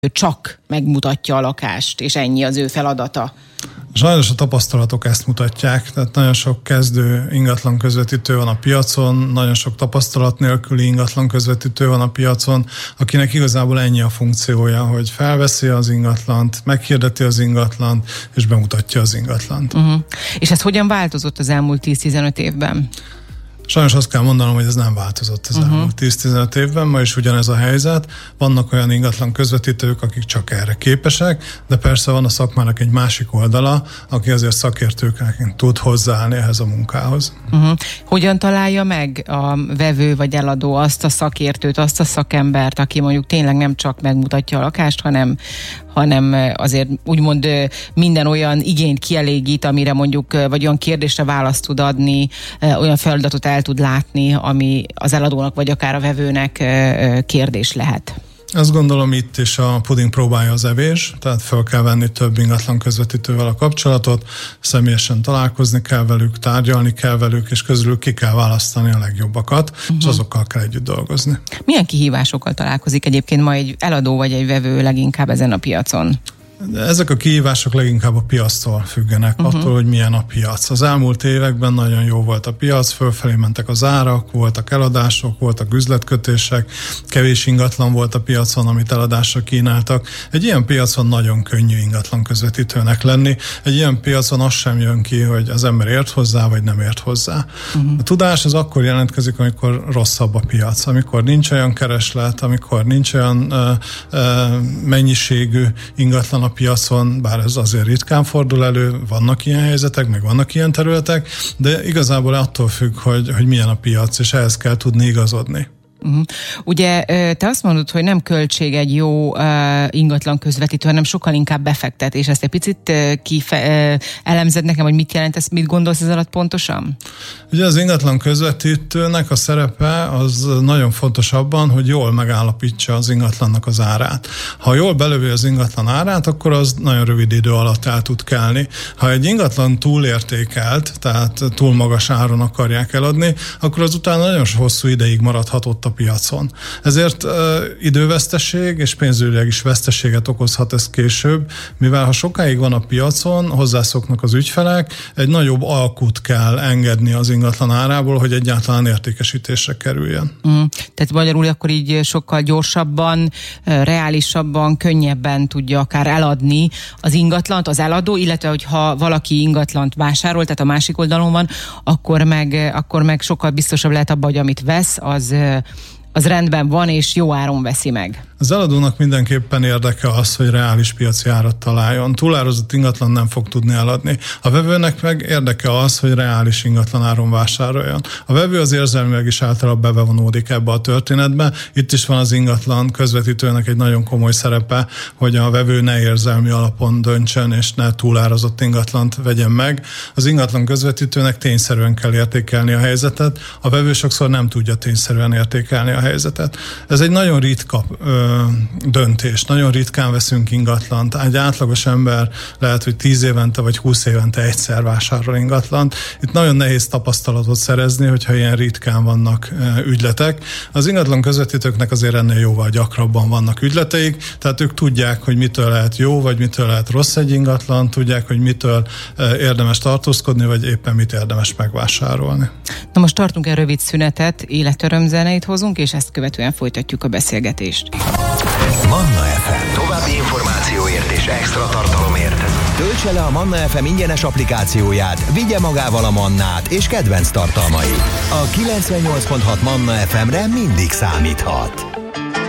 csak megmutatja a lakást, és ennyi az ő feladata. Sajnos a tapasztalatok ezt mutatják, tehát nagyon sok kezdő ingatlan közvetítő van a piacon, nagyon sok tapasztalat nélküli ingatlan közvetítő van a piacon, akinek igazából ennyi a funkciója, hogy felveszi az ingatlant, meghirdeti az ingatlant, és bemutatja az ingatlant. És ez hogyan változott az elmúlt 10-15 évben? Sajnos azt kell mondanom, hogy ez nem változott az elmúlt 10-15 évben, ma is ugyanez a helyzet. Vannak olyan ingatlan közvetítők, akik csak erre képesek, de persze van a szakmának egy másik oldala, aki azért szakértőként tud hozzáállni ehhez a munkához. Hogyan találja meg a vevő vagy eladó azt a szakértőt, azt a szakembert, aki mondjuk tényleg nem csak megmutatja a lakást, hanem azért úgymond minden olyan igényt kielégít, amire mondjuk, vagy olyan kérdésre választ tud adni, olyan feladatot el tud látni, ami az eladónak, vagy akár a vevőnek kérdés lehet. Azt gondolom, itt is a puding próbálja az evés, tehát fel kell venni több ingatlan közvetítővel a kapcsolatot, személyesen találkozni kell velük, tárgyalni kell velük, és közülük ki kell választani a legjobbakat, és azokkal kell együtt dolgozni. Milyen kihívásokkal találkozik egyébként ma egy eladó vagy egy vevő leginkább ezen a piacon? Ezek a kihívások leginkább a piactól függenek, attól, hogy milyen a piac. Az elmúlt években nagyon jó volt a piac, fölfelé mentek az árak, voltak eladások, voltak üzletkötések, kevés ingatlan volt a piacon, amit eladásra kínáltak. Egy ilyen piacon nagyon könnyű ingatlan közvetítőnek lenni. Egy ilyen piacon az sem jön ki, hogy az ember ért hozzá, vagy nem ért hozzá. A tudás az akkor jelentkezik, amikor rosszabb a piac, amikor nincs olyan kereslet, amikor nincs olyan mennyiségű ingatlan a piacon, bár ez azért ritkán fordul elő, vannak ilyen helyzetek, meg vannak ilyen területek, de igazából attól függ, hogy milyen a piac, és ehhez kell tudni igazodni. Ugye te azt mondod, hogy nem költség egy jó ingatlan közvetítő, hanem sokkal inkább befektet, és ezt egy picit elemzed nekem, hogy mit jelent, mit gondolsz ez alatt pontosan? Ugye az ingatlan közvetítőnek a szerepe az nagyon fontos abban, hogy jól megállapítsa az ingatlannak az árát. Ha jól belövi az ingatlan árát, akkor az nagyon rövid idő alatt el tud kelni. Ha egy ingatlan túlértékelt, tehát túl magas áron akarják eladni, akkor az utána nagyon hosszú ideig maradhatott a piacon. Ezért időveszteség és pénzügyileg is veszteséget okozhat ez később, mivel ha sokáig van a piacon, hozzászoknak az ügyfelek, egy nagyobb alkut kell engedni az ingatlan árából, hogy egyáltalán értékesítésre kerüljön. Tehát magyarul akkor így sokkal gyorsabban, reálisabban, könnyebben tudja akár eladni az ingatlant az eladó, illetve hogyha valaki ingatlant vásárol, tehát a másik oldalon van, akkor meg sokkal biztosabb lehet abban, hogy amit vesz, az rendben van, és jó áron veszi meg. Az eladónak mindenképpen érdeke az, hogy reális piaci árat találjon. Túlárazott ingatlan nem fog tudni eladni. A vevőnek meg érdeke az, hogy reális ingatlan áron vásároljon. A vevő az érzelmileg is általában bevonódik ebbe a történetbe. Itt is van az ingatlan közvetítőnek egy nagyon komoly szerepe, hogy a vevő ne érzelmi alapon döntsön, és ne túlárazott ingatlant vegyen meg. Az ingatlan közvetítőnek tényszerűen kell értékelni a helyzetet. A vevő sokszor nem tudja tényszerűen értékelni a helyzetet. Ez egy nagyon ritka döntés. Nagyon ritkán veszünk ingatlant. Egy átlagos ember lehet, hogy 10 évente vagy 20 évente egyszer vásárol ingatlant. Itt nagyon nehéz tapasztalatot szerezni, hogyha ilyen ritkán vannak ügyletek. Az ingatlan közvetítőknek azért ennél jóval gyakrabban vannak ügyleteik, tehát ők tudják, hogy mitől lehet jó, vagy mitől lehet rossz egy ingatlan, tudják, hogy mitől érdemes tartózkodni, vagy éppen mit érdemes megvásárolni. Na most tartunk egy rövid szünetet, életörömzeneit hozunk, és ezt követően folytatjuk a beszélgetést. Manna FM. További információért és extra tartalomért töltse le a Manna FM ingyenes applikációját, vigye magával a Mannát és kedvenc tartalmait. A 98.6 Manna FM-re mindig számíthat.